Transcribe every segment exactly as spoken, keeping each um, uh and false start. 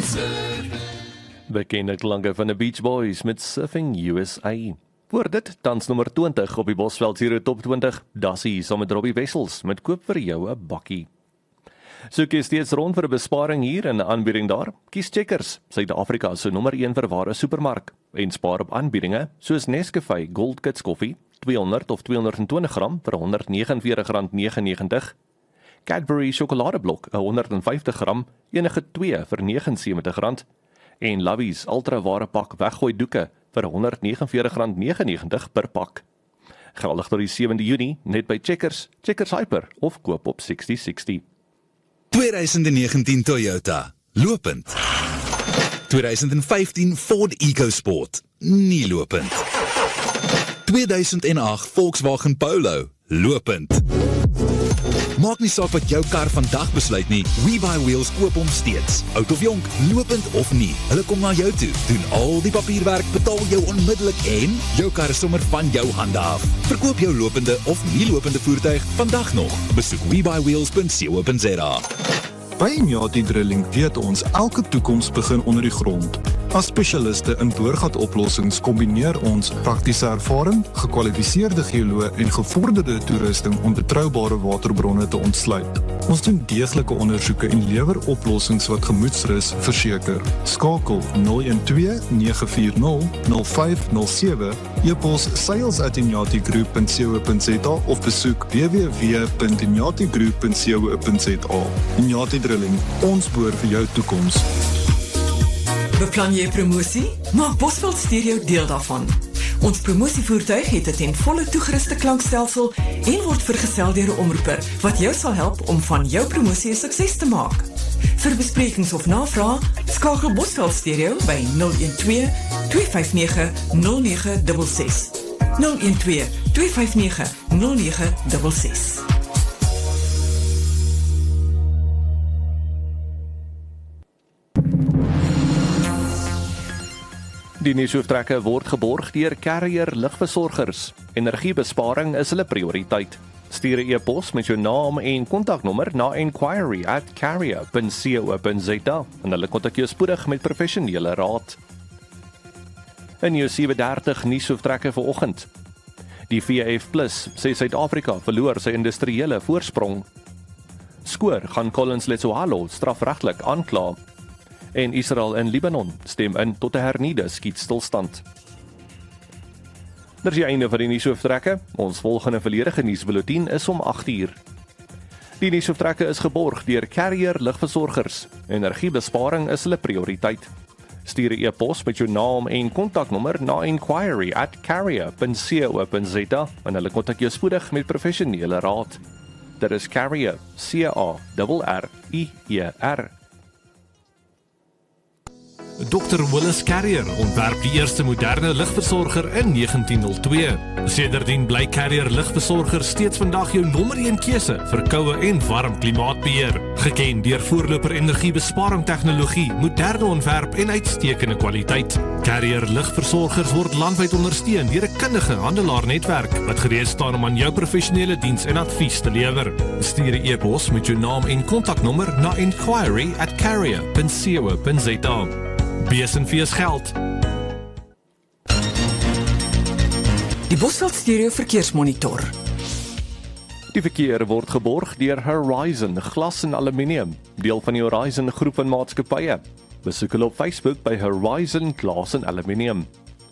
Bekende klanke van de Beach Boys met Surfing U S A. Voor dit, tans nummer twintig op die Bosveld Zero Top twintig, Dassie saam met Robbie Wessels met Koop vir jou 'n bakkie. Soek jy steeds rond vir 'n besparing hier en 'n aanbieding daar? Kies Checkers, Suid-Afrika se nommer een verware supermark, en spaar op aanbiedinge soos Nescafe Gold Kits koffie, tweehonderd of tweehonderdtwintig gram vir honderd negenenveertig rand negenennegentig. Cadbury sjokoladeblok, honderd vyftig gram, enige twee vir negenensewentig rand. En Lovey's ultraware pak weggooi doeke vir honderd negenenveertig rand negenennegentig per pak. Geldig tot die sewende Junie, net by Checkers, Checkers Hyper of koop op sestig sestig. twintig negentien Toyota, lopend. twintig vyftien Ford EcoSport, nie lopend. tweeduisend agt Volkswagen Polo, lopend. Maak nie saak wat jou kar vandag besluit nie, WeBuyWheels koop hom steeds. Oud of jonk, lopend of nie, hulle kom na jou toe, doen al die papierwerk, betaal jou onmiddellik en jou kar is sommer van jou hande af. Verkoop jou lopende of nie lopende voertuig vandag nog. Besoek we buy wheels punt co punt za. By Inyati Drilling weet ons elke toekoms begin onder die grond. As spesialiste in boorgatoplossings kombineer ons praktiese ervaring, gekwalifiseerde geoloë en gevorderde toerusting om betroubare waterbronne te ontsluit. Ons doen deeglike ondersoeke en lewer oplossings wat gemoedsrus verseker. Skakel nul een twee nege vier nul nul vyf nul sewe, e-pos sales at inyati group punt co punt za of besoek w w w punt inyati group punt co punt za. Inyati Drilling, ons boor vir jou toekoms. Beplan jy promosie? Maak Bosveld Stereo deel daarvan. Ons promosievoertuig het 'n ten volle toegeruste klankstelsel en word vergesel deur 'n omroeper wat jou sal help om van jou promosie 'n sukses te maak. Vir besprekings of navrae, skakel Bosveld Stereo by nul een twee twee vyf nege nul nege ses ses. nul een twee twee vyf nege nul nege ses ses. Die nuusoortrekke word geborg deur Carrier lugversorgers. Energiebesparing is hulle prioriteit. Stuur 'n e-pos met jou naam en kontaknommer na inquiry at carrier punt co punt za en hulle kontak jou spoedig met professionele raad. In jou sewe dertig nuusoortrekke vanoggend. Die V F plus sê Suid-Afrika verloor sy industriële voorsprong. Skoor gaan Collins Letsoalo strafregtelik aankla. En Israel en Libanon stem in tot 'n hernieude skietstilstand. Dit is die einde van die nuusoortrekke. Ons volgende volledige nuusbulletin is om agt uur. Die nuusoortrekke is geborg deur Carrier lugversorgers. Energiebesparing is hulle prioriteit. Stuur 'n e-pos met jou naam en kontaknommer na inquiry at carrier punt co punt za en hulle kontak jou spoedig met professionele raad. Dit is Carrier, C A R R I E R. dokter Willis Carrier ontwerp die eerste moderne ligversorger in negentien nul twee. Sedertdien bly Carrier ligversorger steeds vandag jou nommer een keuse vir koue en warm klimaatbeheer. Geken deur voorloper energiebesparing tegnologie, moderne ontwerp en uitstekende kwaliteit. Carrier ligversorgers word landwyd ondersteun deur 'n kundige handelaarnetwerk wat gereed staan om aan jou professionele diens en advies te lewer. Stuur 'n e-pos met jou naam en kontaknommer na inquiry at carrier punt co punt za. Bees en Vees geld. Die Bosveld Stereo verkeersmonitor. Die verkeer word geborg deur Horizon Glas en Aluminium, deel van die Horizon groep van maatskappye. Besoek hulle op Facebook by Horizon Glas en Aluminium.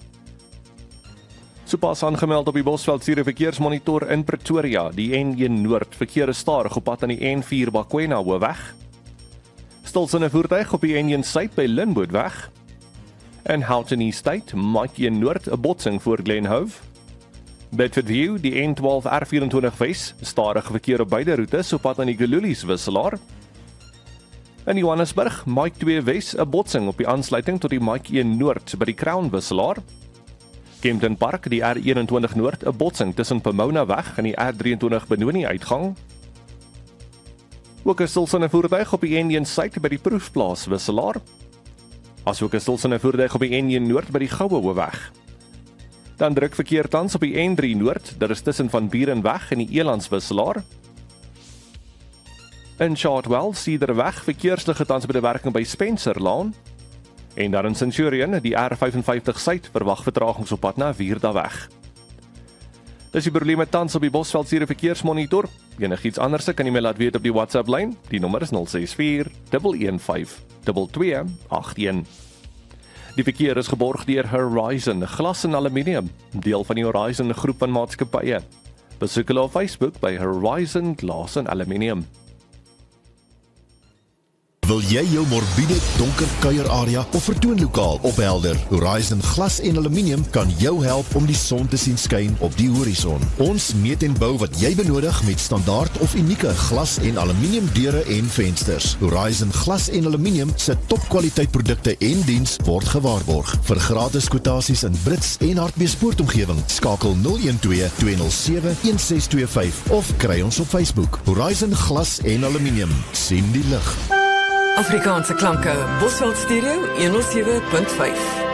Sopas aangemeld op die Bosveld Stereo verkeersmonitor in Pretoria, die N een Noord verkeer is stadig op pad aan die N vier Bakwena Hoofweg. Stilsinne voertuig op die N een Suid by Linwoodweg. In Houghton East State, Mike een Noord, 'n botsing voor Glenhove. Bedford View, die N twaalf R vyf Wes, stadige verkeer op beide roetes op pad aan die Gululies wisselaar. In Johannesburg, Mike twee Wes, 'n botsing op die aansluiting tot die Mike een Noord by die Crown wisselaar. Kempton Park, die R eenentwintig Noord, 'n botsing tussen Pomona weg en die R drieëntwintig Benoni uitgang. Ook 'n stilsinne voertuig op die N een Suid by die Proefplaas wisselaar. Asook 'n stilsinne voertuig op die N een Noord by die Goue Hoofweg. Dan druk verkeer tans op die N drie Noord, dit is tussen Van Burenweg en die Elands wisselaar. In Chartwell, Cederweg, verkeersligte tans by die werking by Spencer Laan. En daar in Centurion, die R vyfenvyftig Suid verwag vertragings op pad na Vierda-weg. Dis die probleem met tans op die Bosveldse verkeersmonitor. Enigiets anders kan jy my laat weet op die WhatsApp-lyn. Die nommer is nul ses vier een een vyf twee twee agt een. Die verkeer is geborg deur Horizon Glas en Aluminium, deel van die Horizon groep van maatskappye. Besoek hulle op Facebook by Horizon Glas en Aluminium. Wil jy jou morbiede, donker kuierarea of vertoonlokaal ophelder? Horizon Glas en Aluminium kan jou help om die son te sien skyn op die horison. Ons meet en bou wat jy benodig met standaard of unieke glas en aluminium deure en vensters. Horizon Glas en Aluminium se topkwaliteit produkte en diens word gewaarborg. Vir gratis kwotasies in Brits en Hartbeespoort-omgewing, skakel nul een twee twee nul sewe een ses twee vyf of kry ons op Facebook. Horizon Glas en Aluminium. Sien die lig. Afrikaanse klanke, Bosveld Stereo honderd sewe punt vyf.